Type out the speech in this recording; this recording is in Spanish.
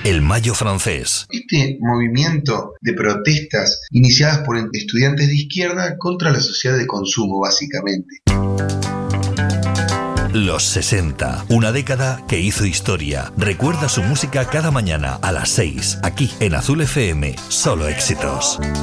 el Mayo francés. Este movimiento de protestas iniciadas por estudiantes de izquierda contra la sociedad de consumo, básicamente. Los 60, una década que hizo historia. Recuerda su música cada mañana a las 6, aquí en Azul FM, solo éxitos.